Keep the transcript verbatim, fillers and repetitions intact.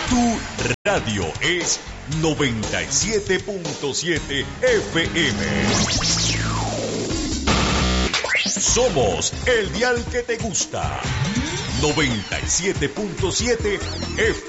Tu radio es noventa y siete punto siete F M. Somos el dial que te gusta. noventa y siete punto siete F